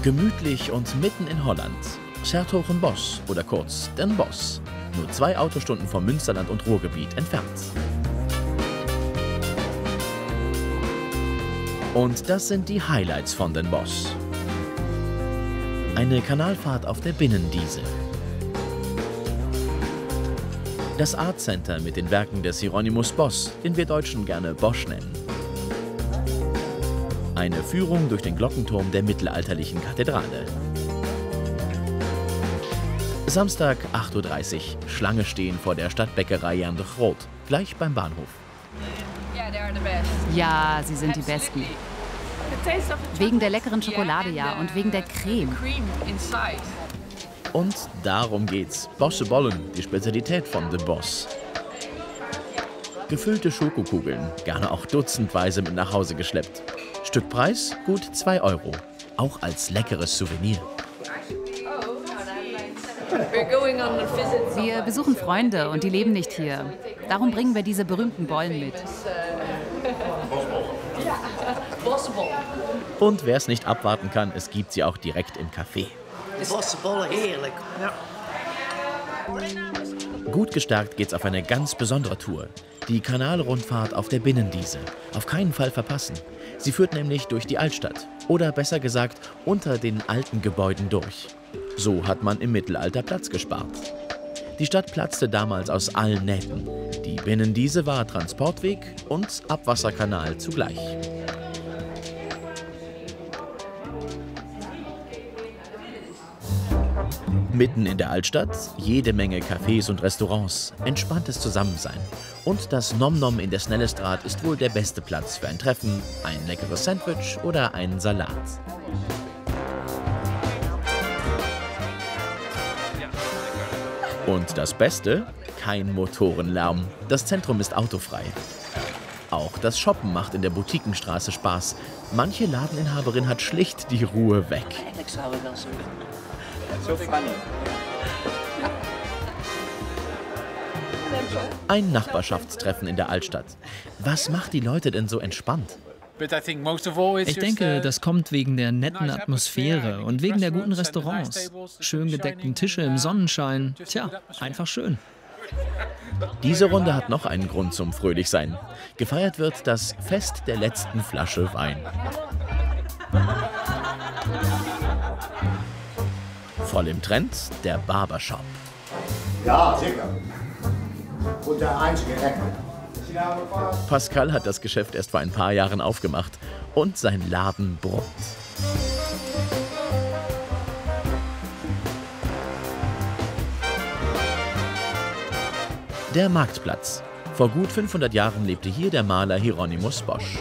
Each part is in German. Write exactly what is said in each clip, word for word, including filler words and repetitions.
Gemütlich und mitten in Holland. 's-Hertogenbosch oder kurz Den Bosch. Nur zwei Autostunden vom Münsterland und Ruhrgebiet entfernt. Und das sind die Highlights von Den Bosch. Eine Kanalfahrt auf der Binnendiese. Das Art Center mit den Werken des Hieronymus Bosch, den wir Deutschen gerne Bosch nennen. Eine Führung durch den Glockenturm der mittelalterlichen Kathedrale. Samstag, acht Uhr dreißig. Schlange stehen vor der Stadtbäckerei Jan de Groot, gleich beim Bahnhof. Ja, sie sind die Besten. Wegen der leckeren Schokolade, ja, und wegen der Creme. Und darum geht's. Bosche Bollen, die Spezialität von Den Bosch. Gefüllte Schokokugeln, gerne auch dutzendweise mit nach Hause geschleppt. Stückpreis gut zwei Euro, auch als leckeres Souvenir. Wir besuchen Freunde und die leben nicht hier. Darum bringen wir diese berühmten Bollen mit. Und wer es nicht abwarten kann, es gibt sie auch direkt im Café. Gut gestärkt geht's auf eine ganz besondere Tour. Die Kanalrundfahrt auf der Binnendiese. Auf keinen Fall verpassen. Sie führt nämlich durch die Altstadt. Oder besser gesagt, unter den alten Gebäuden durch. So hat man im Mittelalter Platz gespart. Die Stadt platzte damals aus allen Nähten. Die Binnendiese war Transportweg und Abwasserkanal zugleich. Mitten in der Altstadt jede Menge Cafés und Restaurants, entspanntes Zusammensein. Und das Nom Nom in der Snellestraat ist wohl der beste Platz für ein Treffen, ein leckeres Sandwich oder einen Salat. Und das Beste? Kein Motorenlärm. Das Zentrum ist autofrei. Auch das Shoppen macht in der Boutiquenstraße Spaß. Manche Ladeninhaberin hat schlicht die Ruhe weg. Ein Nachbarschaftstreffen in der Altstadt. Was macht die Leute denn so entspannt? Ich denke, das kommt wegen der netten Atmosphäre und wegen der guten Restaurants. Schön gedeckten Tische im Sonnenschein. Tja, einfach schön. Diese Runde hat noch einen Grund zum Fröhlichsein. Gefeiert wird das Fest der letzten Flasche Wein. Voll im Trend der Barbershop. Ja, sicher. Und der einzige Eck. Pascal hat das Geschäft erst vor ein paar Jahren aufgemacht und sein Laden brummt. Der Marktplatz. Vor gut fünfhundert Jahren lebte hier der Maler Hieronymus Bosch.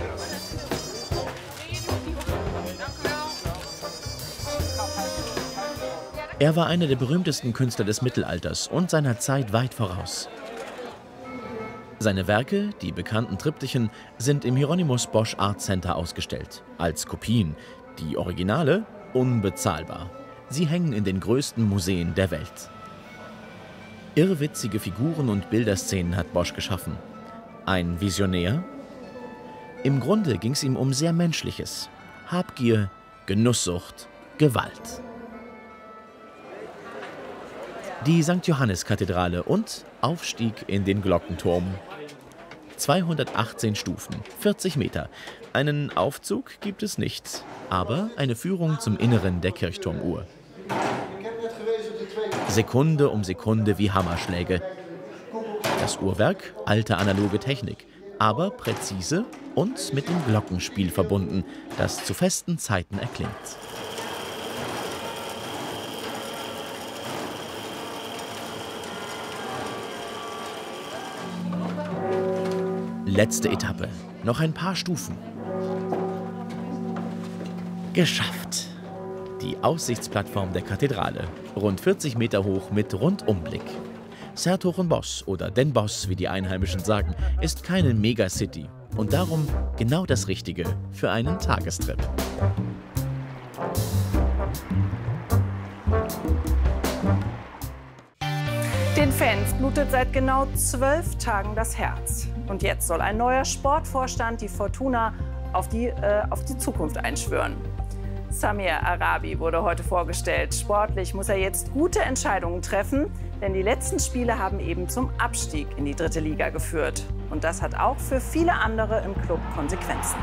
Er war einer der berühmtesten Künstler des Mittelalters und seiner Zeit weit voraus. Seine Werke, die bekannten Triptychen, sind im Hieronymus Bosch Art Center ausgestellt. Als Kopien. Die Originale unbezahlbar. Sie hängen in den größten Museen der Welt. Irrwitzige Figuren und Bilderszenen hat Bosch geschaffen. Ein Visionär? Im Grunde ging es ihm um sehr Menschliches. Habgier, Genusssucht, Gewalt. Die Sankt Johannis-Kathedrale und Aufstieg in den Glockenturm. zweihundertachtzehn Stufen, vierzig Meter. Einen Aufzug gibt es nicht, aber eine Führung zum Inneren der Kirchturmuhr. Sekunde um Sekunde wie Hammerschläge. Das Uhrwerk, alte analoge Technik, aber präzise und mit dem Glockenspiel verbunden, das zu festen Zeiten erklingt. Letzte Etappe. Noch ein paar Stufen. Geschafft. Die Aussichtsplattform der Kathedrale. Rund vierzig Meter hoch mit Rundumblick. 's-Hertogenbosch oder Den Bosch, wie die Einheimischen sagen, ist keine Megacity. Und darum genau das Richtige für einen Tagestrip. Den Fans blutet seit genau zwölf Tagen das Herz. Und jetzt soll ein neuer Sportvorstand die Fortuna auf die, äh, auf die Zukunft einschwören. Samir Arabi wurde heute vorgestellt. Sportlich muss er jetzt gute Entscheidungen treffen, denn die letzten Spiele haben eben zum Abstieg in die dritte Liga geführt. Und das hat auch für viele andere im Club Konsequenzen.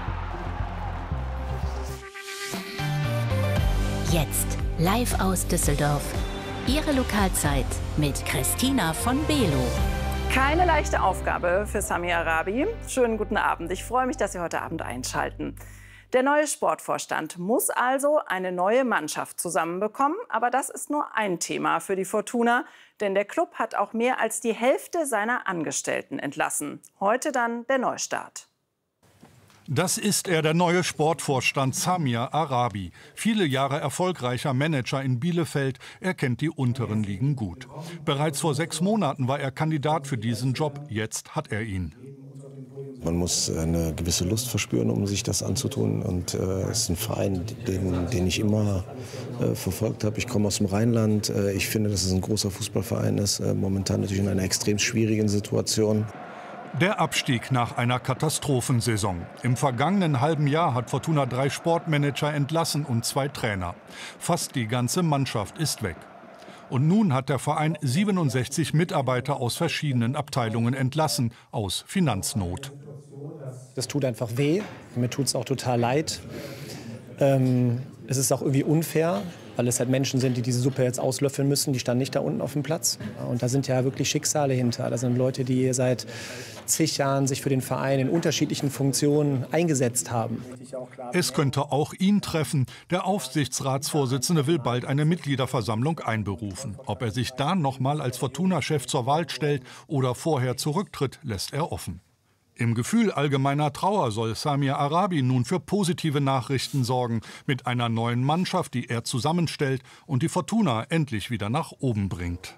Jetzt live aus Düsseldorf. Ihre Lokalzeit mit Christina von Below. Keine leichte Aufgabe für Samir Arabi. Schönen guten Abend. Ich freue mich, dass Sie heute Abend einschalten. Der neue Sportvorstand muss also eine neue Mannschaft zusammenbekommen. Aber das ist nur ein Thema für die Fortuna. Denn der Club hat auch mehr als die Hälfte seiner Angestellten entlassen. Heute dann der Neustart. Das ist er, der neue Sportvorstand Samir Arabi. Viele Jahre erfolgreicher Manager in Bielefeld. Er kennt die unteren Ligen gut. Bereits vor sechs Monaten war er Kandidat für diesen Job. Jetzt hat er ihn. Man muss eine gewisse Lust verspüren, um sich das anzutun. Und es äh, ist ein Verein, den, den ich immer äh, verfolgt habe. Ich komme aus dem Rheinland. Äh, ich finde, dass es ein großer Fußballverein ist. Äh, momentan natürlich in einer extrem schwierigen Situation. Der Abstieg nach einer Katastrophensaison. Im vergangenen halben Jahr hat Fortuna drei Sportmanager entlassen und zwei Trainer. Fast die ganze Mannschaft ist weg. Und nun hat der Verein siebenundsechzig Mitarbeiter aus verschiedenen Abteilungen entlassen, aus Finanznot. Das tut einfach weh. Mir tut es auch total leid. Ähm, es ist auch irgendwie unfair, weil es halt Menschen sind, die diese Suppe jetzt auslöffeln müssen. Die standen nicht da unten auf dem Platz. Und da sind ja wirklich Schicksale hinter. Da sind Leute, die seit zig Jahren sich für den Verein in unterschiedlichen Funktionen eingesetzt haben. Es könnte auch ihn treffen. Der Aufsichtsratsvorsitzende will bald eine Mitgliederversammlung einberufen. Ob er sich da noch mal als Fortuna-Chef zur Wahl stellt oder vorher zurücktritt, lässt er offen. Im Gefühl allgemeiner Trauer soll Samir Arabi nun für positive Nachrichten sorgen, mit einer neuen Mannschaft, die er zusammenstellt und die Fortuna endlich wieder nach oben bringt.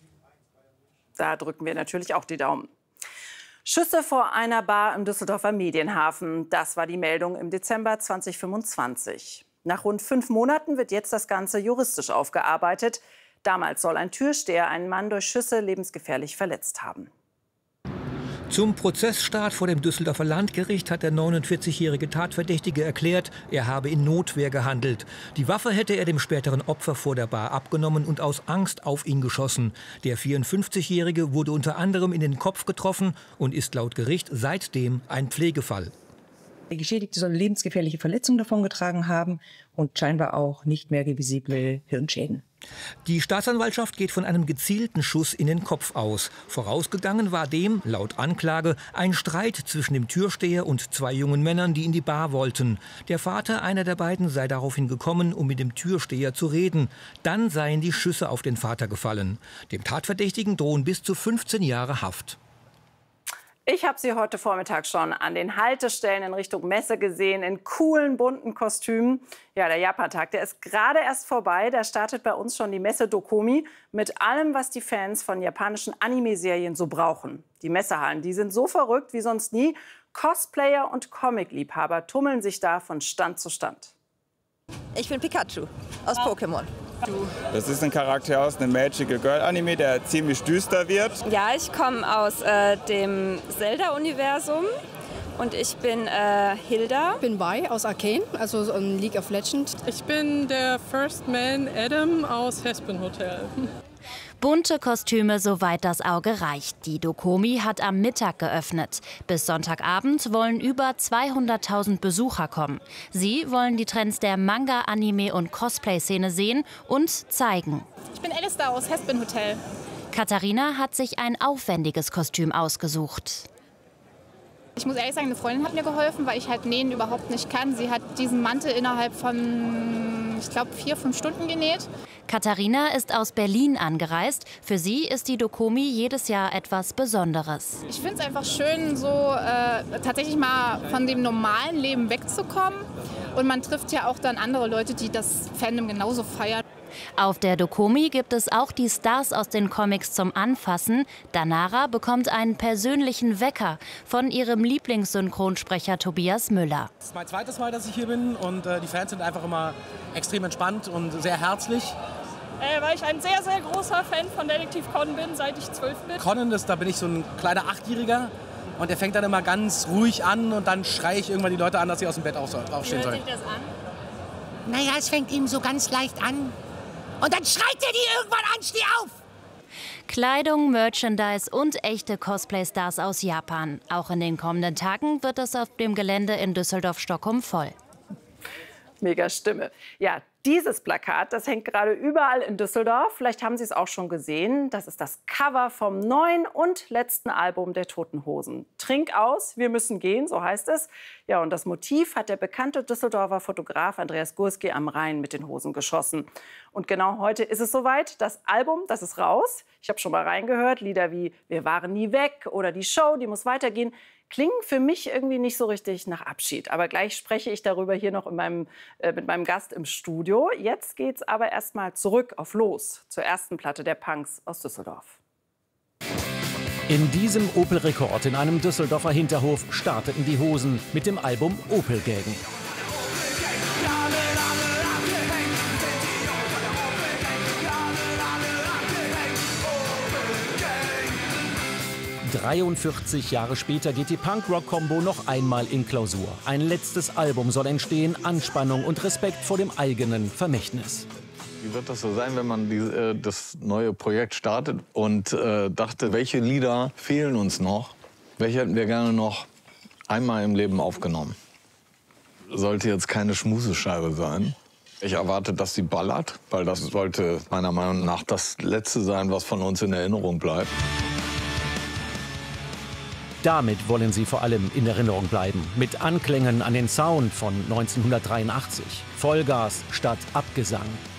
Da drücken wir natürlich auch die Daumen. Schüsse vor einer Bar im Düsseldorfer Medienhafen. Das war die Meldung im Dezember zweitausendfünfundzwanzig. Nach rund fünf Monaten wird jetzt das Ganze juristisch aufgearbeitet. Damals soll ein Türsteher einen Mann durch Schüsse lebensgefährlich verletzt haben. Zum Prozessstart vor dem Düsseldorfer Landgericht hat der neunundvierzigjährige Tatverdächtige erklärt, er habe in Notwehr gehandelt. Die Waffe hätte er dem späteren Opfer vor der Bar abgenommen und aus Angst auf ihn geschossen. Der vierundfünfzigjährige wurde unter anderem in den Kopf getroffen und ist laut Gericht seitdem ein Pflegefall. Der Geschädigte soll lebensgefährliche Verletzungen davongetragen haben und scheinbar auch nicht mehr revisible Hirnschäden. Die Staatsanwaltschaft geht von einem gezielten Schuss in den Kopf aus. Vorausgegangen war dem, laut Anklage, ein Streit zwischen dem Türsteher und zwei jungen Männern, die in die Bar wollten. Der Vater einer der beiden sei daraufhin gekommen, um mit dem Türsteher zu reden. Dann seien die Schüsse auf den Vater gefallen. Dem Tatverdächtigen drohen bis zu fünfzehn Jahre Haft. Ich habe Sie heute Vormittag schon an den Haltestellen in Richtung Messe gesehen, in coolen, bunten Kostümen. Ja, der Japantag, der ist gerade erst vorbei. Da startet bei uns schon die Messe Dokomi mit allem, was die Fans von japanischen Anime-Serien so brauchen. Die Messehallen, die sind so verrückt wie sonst nie. Cosplayer und Comic-Liebhaber tummeln sich da von Stand zu Stand. Ich bin Pikachu aus Pokémon. Das ist ein Charakter aus einem Magical Girl Anime, der ziemlich düster wird. Ja, ich komme aus äh, dem Zelda-Universum und ich bin äh, Hilda. Ich bin Bai aus Arcane, also um League of Legends. Ich bin der First Man Adam aus Hespen Hotel. Bunte Kostüme, soweit das Auge reicht. Die Dokomi hat am Mittag geöffnet. Bis Sonntagabend wollen über zweihunderttausend Besucher kommen. Sie wollen die Trends der Manga-, Anime- und Cosplay-Szene sehen und zeigen. Ich bin Alistair aus Hespen Hotel. Katharina hat sich ein aufwendiges Kostüm ausgesucht. Ich muss ehrlich sagen, eine Freundin hat mir geholfen, weil ich halt Nähen überhaupt nicht kann. Sie hat diesen Mantel innerhalb von, ich glaube, vier, fünf Stunden genäht. Katharina ist aus Berlin angereist. Für sie ist die Dokomi jedes Jahr etwas Besonderes. Ich finde es einfach schön, so äh, tatsächlich mal von dem normalen Leben wegzukommen. Und man trifft ja auch dann andere Leute, die das Fandom genauso feiern. Auf der Dokomi gibt es auch die Stars aus den Comics zum Anfassen. Danara bekommt einen persönlichen Wecker von ihrem Lieblingssynchronsprecher Tobias Müller. Das ist mein zweites Mal, dass ich hier bin und äh, die Fans sind einfach immer extrem entspannt und sehr herzlich. Äh, weil ich ein sehr, sehr großer Fan von Detektiv Conan bin, seit ich zwölf bin. Conan, das, da bin ich so ein kleiner Achtjähriger und der fängt dann immer ganz ruhig an und dann schreie ich irgendwann die Leute an, dass sie aus dem Bett aufstehen sollen. Wie hört sich das an? Naja, es fängt ihm so ganz leicht an. Und dann schreit er die irgendwann an, steh auf! Kleidung, Merchandise und echte Cosplay-Stars aus Japan. Auch in den kommenden Tagen wird es auf dem Gelände in Düsseldorf-Stockholm voll. Mega Stimme. Ja, dieses Plakat, das hängt gerade überall in Düsseldorf. Vielleicht haben Sie es auch schon gesehen. Das ist das Cover vom neuen und letzten Album der Toten Hosen. Trink aus, wir müssen gehen, so heißt es. Ja, und das Motiv hat der bekannte Düsseldorfer Fotograf Andreas Gursky am Rhein mit den Hosen geschossen. Und genau heute ist es soweit. Das Album, das ist raus. Ich habe schon mal reingehört. Lieder wie Wir waren nie weg oder Die Show, die muss weitergehen, klingen für mich irgendwie nicht so richtig nach Abschied. Aber gleich spreche ich darüber hier noch in meinem, äh, mit meinem Gast im Studio. Jetzt geht's aber erst mal zurück auf Los, zur ersten Platte der Punks aus Düsseldorf. In diesem Opel-Rekord in einem Düsseldorfer Hinterhof starteten die Hosen mit dem Album Opel-Gägen. dreiundvierzig Jahre später geht die Punk-Rock-Kombo noch einmal in Klausur. Ein letztes Album soll entstehen, Anspannung und Respekt vor dem eigenen Vermächtnis. Wie wird das so sein, wenn man die, äh, das neue Projekt startet und äh, dachte, welche Lieder fehlen uns noch? Welche hätten wir gerne noch einmal im Leben aufgenommen? Sollte jetzt keine Schmusescheibe sein. Ich erwarte, dass sie ballert, weil das sollte meiner Meinung nach das Letzte sein, was von uns in Erinnerung bleibt. Damit wollen sie vor allem in Erinnerung bleiben. Mit Anklängen an den Sound von neunzehnhundertdreiundachtzig. Vollgas statt Abgesang.